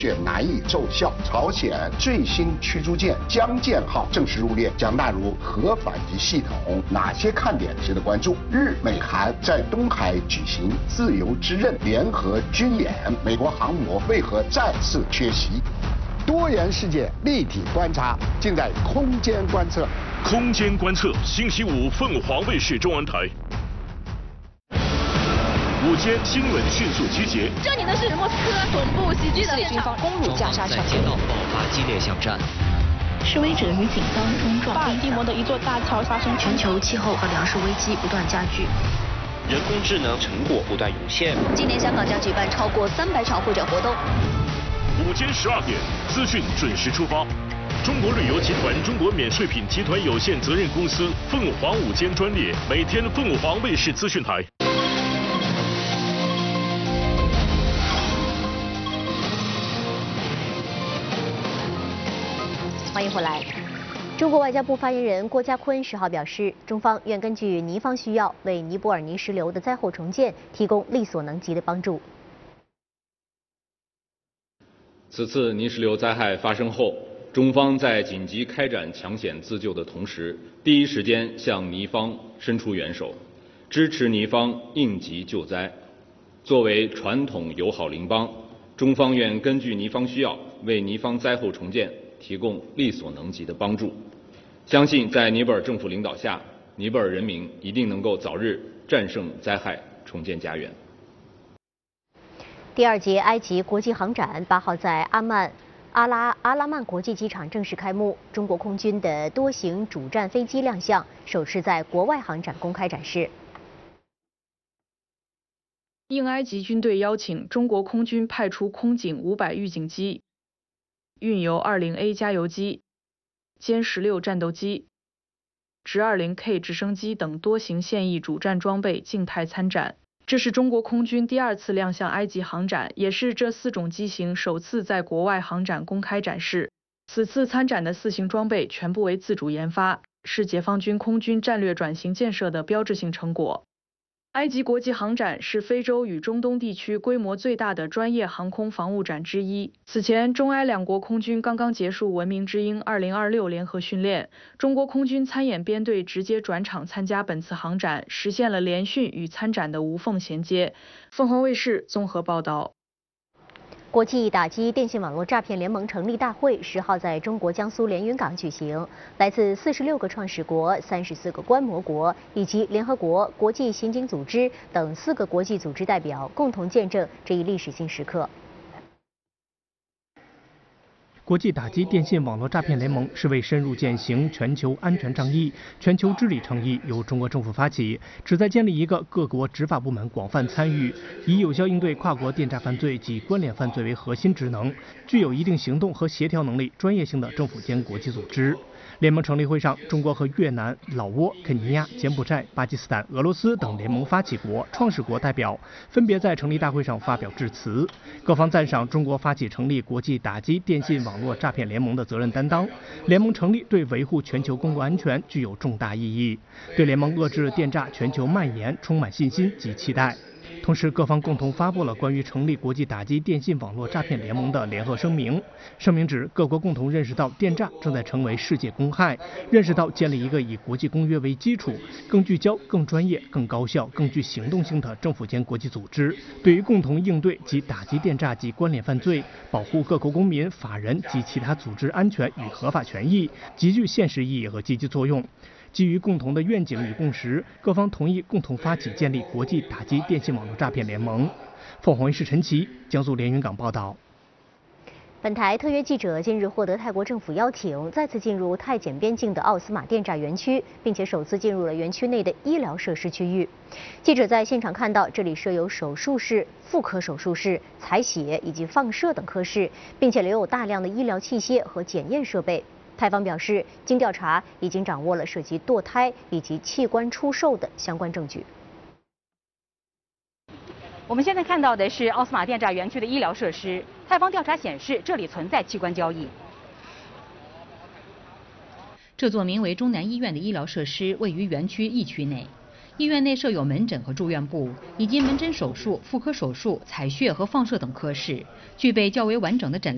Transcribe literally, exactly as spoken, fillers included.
却难以奏效。朝鲜最新驱逐舰江舰号正式入列，将纳入核反击系统，哪些看点值得关注？日美韩在东海举行自由之刃联合军演，美国航母为何再次缺席？多元世界立体观察，尽在空间观测。 空间观测，星期五凤凰卫视中文台。午间新闻迅速集结。 这里呢是莫斯科总部袭击的现场，攻入加沙桥。 在街道爆发激烈巷战， 示威者与警方冲撞。 巴尔的摩的一座大桥发生。 全球气候和粮食危机不断加剧， 人工智能成果不断涌现。 今年香港将举办超过三百场会展活动。 午间十二点，资讯准时出发。中国旅游集团中国免税品集团有限责任公司凤凰午间专列，每天凤凰卫视资讯台。 欢迎回来。中国外交部发言人郭家坤十号表示，中方愿根据尼方需要，为尼泊尔泥石流的灾后重建提供力所能及的帮助。 此次泥石流灾害发生后，中方在紧急开展抢险自救的同时，第一时间向尼方伸出援手，支持尼方应急救灾。作为传统友好邻邦，中方愿根据尼方需要，为尼方灾后重建提供力所能及的帮助。相信在尼泊尔政府领导下，尼泊尔人民一定能够早日战胜灾害，重建家园。 第二届埃及国际航展八号在阿曼阿拉阿拉曼国际机场正式开幕，中国空军的多型主战飞机亮相，首次在国外航展公开展示。 应埃及军队邀请，中国空军派出空警五百预警机、运油 二零 A 加油机、歼十六战斗机、直 二零 K 直升机等多型现役主战装备静态参展。这是中国空军第二次亮相埃及航展，也是这四种机型首次在国外航展公开展示。此次参展的四型装备全部为自主研发，是解放军空军战略转型建设的标志性成果。埃及国际航展是非洲与中东地区规模最大的专业航空防务展之一。此前，中埃两国空军刚刚结束文明之鹰二零二六联合训练，中国空军参演编队直接转场参加本次航展，实现了联训与参展的无缝衔接。凤凰卫视综合报道。 国际打击电信网络诈骗联盟成立大会十号在中国江苏连云港举行，来自四十六个创始国、三十四个观摩国以及联合国、国际刑警组织等四个国际组织代表共同见证这一历史性时刻。 国际打击电信网络诈骗联盟是为深入践行全球安全倡议、全球治理倡议，由中国政府发起，旨在建立一个各国执法部门广泛参与，以有效应对跨国电诈犯罪及关联犯罪为核心职能，具有一定行动和协调能力、专业性的政府间国际组织。联盟成立会上，中国和越南、老挝、肯尼亚、柬埔寨、巴基斯坦、俄罗斯等联盟发起国、创始国代表分别在成立大会上发表致辞。各方赞赏中国发起成立国际打击电信网络诈骗联盟的责任担当。联盟成立对维护全球公共安全具有重大意义，对联盟遏制电诈全球蔓延充满信心及期待。同时，各方共同发布了关于成立国际打击电信网络诈骗联盟的联合声明。声明指，各国共同认识到电诈正在成为世界公害，认识到建立一个以国际公约为基础、更聚焦、更专业、更高效、更具行动性的政府间国际组织，对于共同应对及打击电诈及关联犯罪、保护各国公民、法人及其他组织安全与合法权益，极具现实意义和积极作用。基于共同的愿景与共识，各方同意共同发起建立国际打击电信网络诈骗联盟。凤凰卫视陈琦，江苏连云港报道。 本台特约记者近日获得泰国政府邀请，再次进入泰柬边境的奥斯马电诈园区，并且首次进入了园区内的医疗设施区域。记者在现场看到，这里设有手术室、妇科手术室、采血以及放射等科室，并且留有大量的医疗器械和检验设备。泰方表示，经调查已经掌握了涉及堕胎以及器官出售的相关证据。 我们现在看到的是奥斯马电诈园区的医疗设施。泰方调查显示，这里存在器官交易。 这座名为中南医院的医疗设施位于园区一区内。医院内设有门诊和住院部，以及门诊手术、妇科手术、采血和放射等科室，具备较为完整的诊